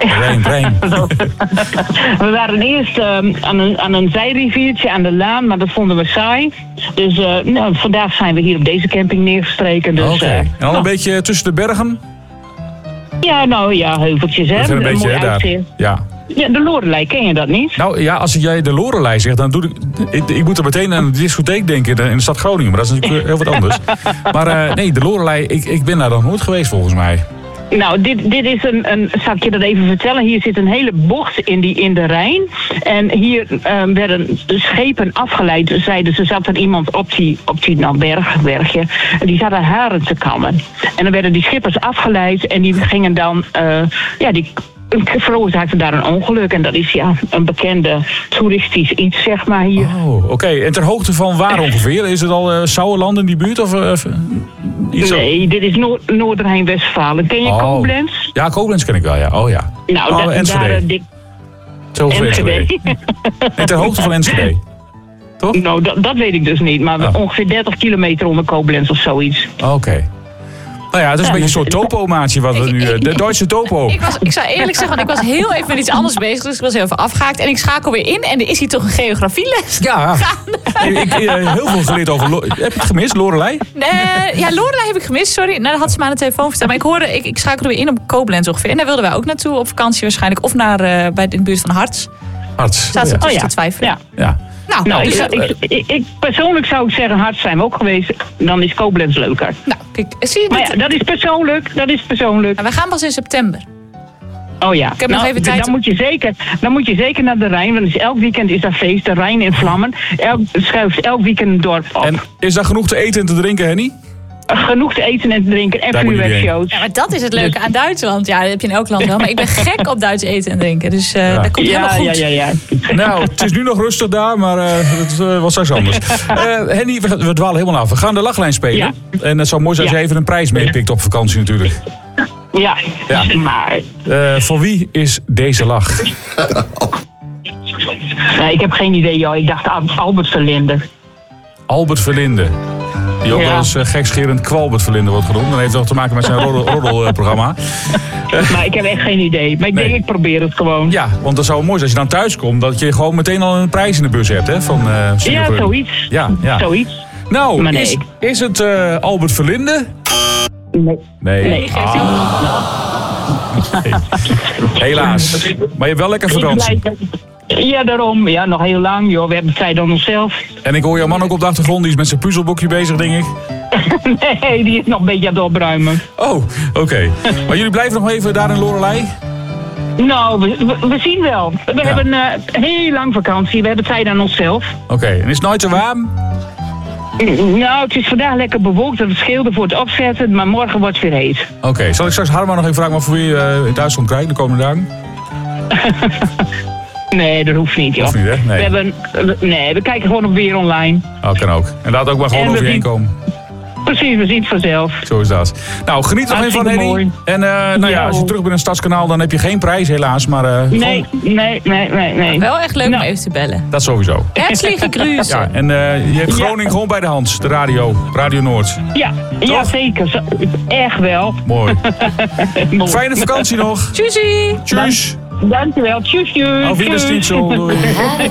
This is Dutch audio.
Rijn. We waren eerst aan een zijriviertje aan de Laan, maar dat vonden we saai. Dus vandaag zijn we hier op deze camping neergestreken. Dus, Oké. En al een beetje tussen de bergen? Ja, heuveltjes, hè. Dat is een beetje, mooi daar. uitzicht. Ja. Ja, de Lorelei, ken je dat niet? Nou ja, als jij de Lorelei zegt, dan doe ik moet er meteen aan de discotheek denken in de stad Groningen. Maar dat is natuurlijk heel wat anders. Maar nee, de Lorelei, ik ben daar nog nooit geweest volgens mij. Nou, dit is zal ik je dat even vertellen? Hier zit een hele bocht in de Rijn. En hier werden schepen afgeleid. Zeiden ze, zat er iemand op die bergje. En die zat haren te kammen. En dan werden die schippers afgeleid. En die gingen dan, die veroorzaakte daar een ongeluk. En dat is een bekende toeristisch iets, zeg maar, hier. Oh, oké. En ter hoogte van waar ongeveer? Is het al Sauerland in die buurt? Of iets nee, dit is Noord-Rijn-Westfalen. Ken je Koblenz? Ja, Koblenz ken ik wel, ja. Oh ja. Nou, Enschede. Enschede. En ter hoogte van Enschede. Toch? Nou, dat weet ik dus niet. Maar ongeveer 30 kilometer onder Koblenz of zoiets. Oké. Nou ja, het is een beetje een soort topo-maatje wat we nu... De Duitse topo. Ik zou eerlijk zeggen, want ik was heel even met iets anders bezig. Dus ik was heel even afgehaakt. En ik schakel weer in en er is hier toch een geografieles. Ja, ik heel veel geleerd over... Heb je het gemist, Lorelei? Lorelei heb ik gemist, sorry. Nou, dat had ze me aan de telefoon verteld. Maar ik hoorde, ik schakelde weer in op Koblenz ongeveer. En daar wilden wij ook naartoe op vakantie waarschijnlijk. Of naar in de buurt van Harts. Staat ze te twijfelen. Ja. Nou, ik persoonlijk zou ik zeggen, Harts zijn we ook geweest. Dan is Koblenz leuker. Nou, kijk, zie je maar ja, dat is persoonlijk. En we gaan pas in september. Oh ja, ik heb nog even tijd. Dan moet je zeker naar de Rijn, want elk weekend is daar feest, de Rijn in vlammen. Schuift elk weekend een dorp op. En is daar genoeg te eten en te drinken, Henny? Genoeg te eten en te drinken en vuurwerkshows. Ja, maar dat is het leuke aan Duitsland. Ja, dat heb je in elk land wel. Maar ik ben gek op Duits eten en drinken. Dus dat komt helemaal goed. Ja. Nou, het is nu nog rustig daar, maar het was straks anders. Henny, we dwalen helemaal af. We gaan de lachlijn spelen. Ja. En het zou mooi zijn als je even een prijs meepikt op vakantie natuurlijk. Ja. Maar... voor wie is deze lach? Nee, ik heb geen idee, joh. Ik dacht Albert Verlinde. Albert Verlinde. Die ook wel eens gekscherend Kwalbert Verlinde wordt genoemd. Dat heeft ook te maken met zijn roddelprogramma. Maar ik heb echt geen idee. Maar ik denk, ik probeer het gewoon. Ja, want dat zou mooi zijn als je dan thuis komt. Dat je gewoon meteen al een prijs in de bus hebt. Hè, van, ja, zoiets. Ja. Zoiets. Nou, is het Albert Verlinde? Nee. Nee. Helaas. Maar je hebt wel lekker vakantie. Ja, daarom. Ja, nog heel lang. Joh. We hebben tijd aan onszelf. En ik hoor jouw man ook op de achtergrond. Die is met zijn puzzelboekje bezig, denk ik. Nee, die is nog een beetje aan het opruimen. Oh, oké. Maar jullie blijven nog even daar in Lorelei? Nou, we zien wel. We hebben heel lang vakantie. We hebben tijd aan onszelf. Oké. En is het nooit te warm? Nou, het is vandaag lekker bewolkt. Dat scheelde voor het opzetten. Maar morgen wordt het weer heet. Oké. Zal ik straks Harman nog even vragen wat voor je in Duitsland krijgt de komende dagen? Nee, dat hoeft niet, joh. Hoeft niet, hè? Nee. We kijken gewoon op Weer Online. Oh, kan ook. En laat ook maar gewoon over je heen komen. Precies, we zien het vanzelf. Zo is dat. Nou, geniet nog even van Henny. En als je terug bent in het Stadskanaal, dan heb je geen prijs helaas. Maar, nee. Wel echt leuk om even te bellen. Dat sowieso. Herzliche Grüße. Ja, en je hebt Groningen gewoon bij de hand. De Radio Noord. Ja, zeker. Echt wel. Mooi. Fijne vakantie nog. Tjussie. Tjus. Dankjewel. Tjus. Auf Wiedersehen. Doei.